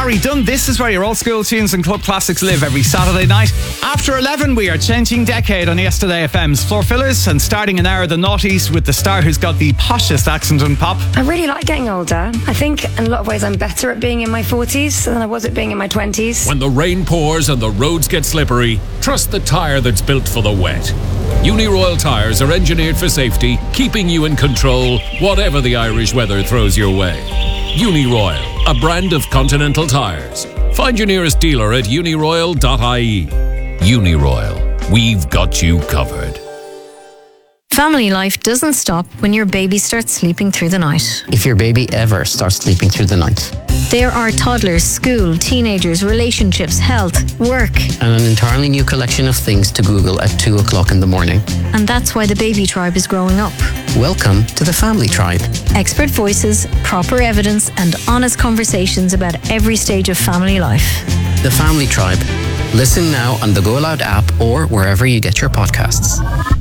Barry Dunn. This is where your old school tunes and club classics live every Saturday night. After 11, we are changing decade on Yesterday FM's floor fillers and starting an hour of the noughties with the star who's got the poshest accent in pop. I really like getting older. I think in a lot of ways I'm better at being in my 40s than I was at being in my 20s. When the rain pours and the roads get slippery, trust the tyre that's built for the wet. Uniroyal tyres are engineered for safety, keeping you in control, whatever the Irish weather throws your way. Uniroyal, a brand of Continental tyres. Find your nearest dealer at uniroyal.ie. Uniroyal, we've got you covered. Family life doesn't stop when your baby starts sleeping through the night. If your baby ever starts sleeping through the night. There are toddlers, school, teenagers, relationships, health, work. And an entirely new collection of things to Google at 2 o'clock in the morning. And that's why the baby tribe is growing up. Welcome to the Family Tribe. Expert voices, proper evidence, and honest conversations about every stage of family life. The Family Tribe. Listen now on the Go Loud app or wherever you get your podcasts.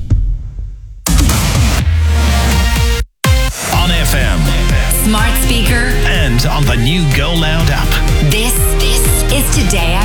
On FM, smart speaker, and on the new Go Loud app. This is Today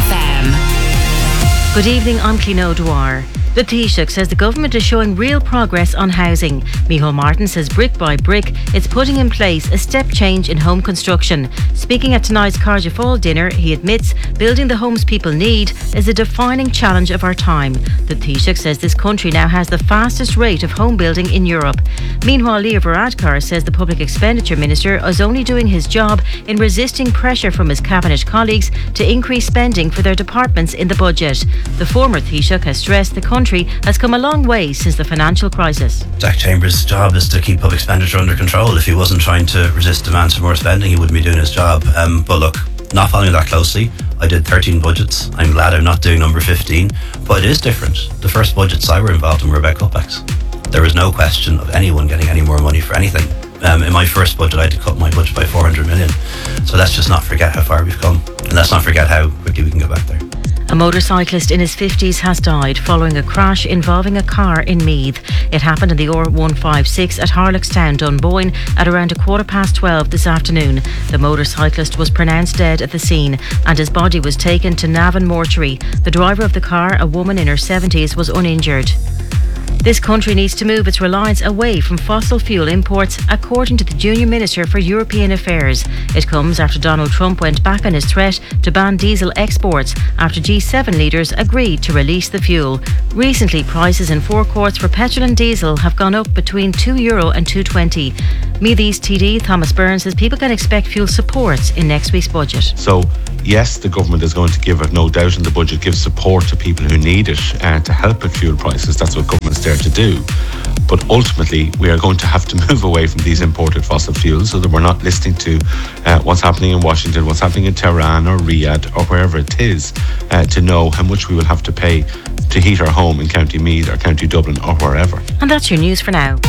FM. Good evening, I'm Clino Dwyer. The Taoiseach says the government is showing real progress on housing. Micheál Martin says brick by brick it's putting in place a step change in home construction. Speaking at tonight's Cardiff Fall dinner, he admits building the homes people need is a defining challenge of our time. The Taoiseach says this country now has the fastest rate of home building in Europe. Meanwhile, Leo Varadkar says the Public Expenditure Minister is only doing his job in resisting pressure from his cabinet colleagues to increase spending for their departments in the budget. The former Taoiseach has stressed the country has come a long way since the financial crisis. Jack Chambers' job is to keep public expenditure under control. If he wasn't trying to resist demands for more spending, he wouldn't be doing his job. But look, not following that closely, I did 13 budgets. I'm glad I'm not doing number 15, but it is different. The first budgets I were involved in were about cutbacks. There was no question of anyone getting any more money for anything. In my first budget, I had to cut my budget by 400 million. So let's just not forget how far we've come. And let's not forget how quickly we can go back there. A motorcyclist in his 50s has died following a crash involving a car in Meath. It happened in the R156 at Harlockstown, Dunboyne at around 12:15 this afternoon. The motorcyclist was pronounced dead at the scene and his body was taken to Navan Mortuary. The driver of the car, a woman in her 70s, was uninjured. This country needs to move its reliance away from fossil fuel imports, according to the Junior Minister for European Affairs. It comes after Donald Trump went back on his threat to ban diesel exports after G7 leaders agreed to release the fuel. Recently, prices in forecourts for petrol and diesel have gone up between €2 and €2.20. Meath East TD Thomas Byrne says people can expect fuel supports in next week's budget. So, yes, the government is going to give it, no doubt in the budget, give support to people who need it and to help with fuel prices. That's what government's there to do. But ultimately, we are going to have to move away from these imported fossil fuels so that we're not listening to what's happening in Washington, what's happening in Tehran or Riyadh or wherever it is, to know how much we will have to pay to heat our home in County Meath or County Dublin or wherever. And that's your news for now.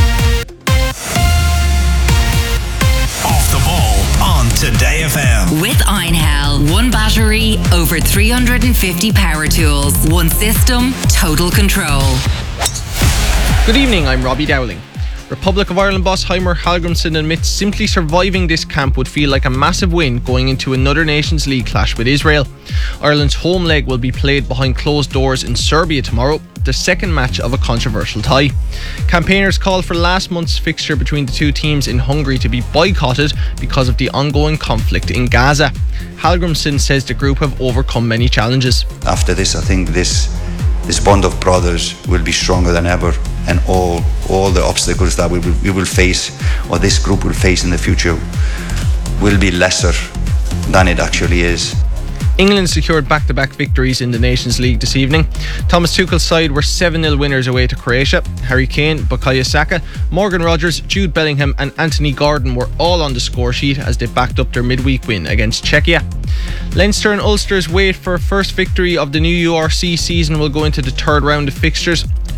Off the ball on Today FM. With Einhell, one battery, over 350 power tools, one system, total control. Good evening, I'm Robbie Dowling. Republic of Ireland boss Heimer Hallgrimsson admits simply surviving this camp would feel like a massive win going into another Nations League clash with Israel. Ireland's home leg will be played behind closed doors in Serbia tomorrow, the second match of a controversial tie. Campaigners called for last month's fixture between the two teams in Hungary to be boycotted because of the ongoing conflict in Gaza. Hallgrimsson says the group have overcome many challenges. After this, I think this bond of brothers will be stronger than ever, and all the obstacles that we will face, or this group will face in the future, will be lesser than it actually is. England secured back-to-back victories in the Nations League this evening. Thomas Tuchel's side were 7-0 winners away to Croatia. Harry Kane, Bukayo Saka, Morgan Rogers, Jude Bellingham and Anthony Gordon were all on the score sheet as they backed up their midweek win against Czechia. Leinster and Ulster's wait for first victory of the new URC season will go into the third round of fixtures.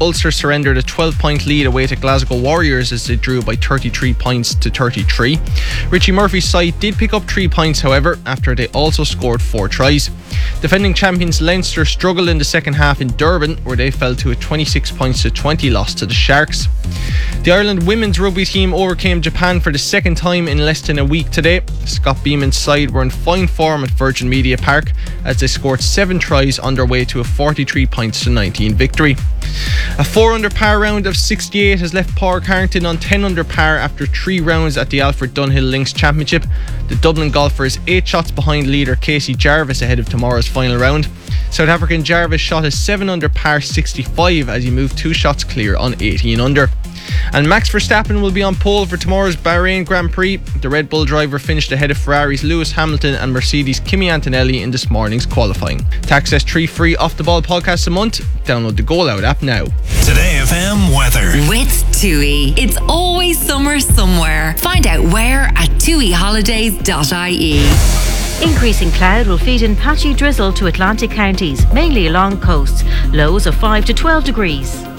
Ulster surrendered a 12-point lead away to Glasgow Warriors as they drew by 33 points to 33. Richie Murphy's side did pick up 3 points, however, after they also scored 4 tries. Defending champions Leinster struggled in the second half in Durban, where they fell to a 26 points to 20 loss to the Sharks. The Ireland women's rugby team overcame Japan for the second time in less than a week today. Scott Beeman's side were in fine form at Virgin Media Park as they scored 7 tries on their way to a 43 points to 19 victory. A 4 under par round of 68 has left Padraig Harrington on 10 under par after 3 rounds at the Alfred Dunhill Links Championship. The Dublin golfer is 8 shots behind leader Casey Jarvis ahead of tomorrow's final round. South African Jarvis shot a 7 under par 65 as he moved 2 shots clear on 18 under. And Max Verstappen will be on pole for tomorrow's Bahrain Grand Prix. The Red Bull driver finished ahead of Ferrari's Lewis Hamilton and Mercedes' Kimi Antonelli in this morning's qualifying. To access 3 free Off The Ball podcasts a month, download the Goal Out app now. Today FM weather. With TUI. It's always summer somewhere. Find out where at tuiholidays.ie. Increasing cloud will feed in patchy drizzle to Atlantic counties, mainly along coasts. Lows of 5 to 12 degrees.